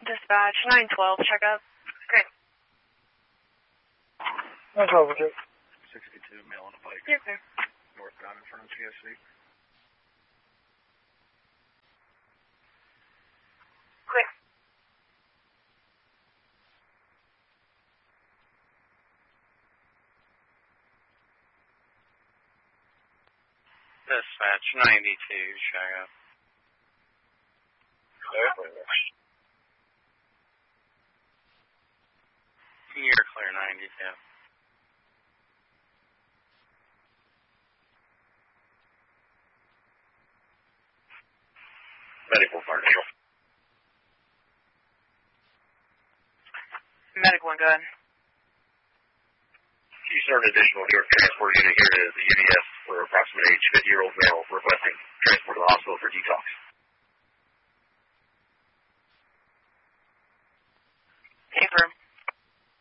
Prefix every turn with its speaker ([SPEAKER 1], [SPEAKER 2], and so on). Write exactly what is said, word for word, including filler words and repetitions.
[SPEAKER 1] Dispatch, nine twelve, check up. Great.
[SPEAKER 2] nine twelve, okay.
[SPEAKER 3] sixty-two, male on a bike.
[SPEAKER 1] Yes, sir.
[SPEAKER 3] Northbound in front of T S C.
[SPEAKER 1] Quick.
[SPEAKER 4] Dispatch, ninety-two, check up. You're clear, ninety-two.
[SPEAKER 3] Medical partial.
[SPEAKER 1] Medic one, go ahead.
[SPEAKER 3] You start an additional New York transport unit here to the U D S for approximately age fifty-year-old male requesting transport to the hospital for detox.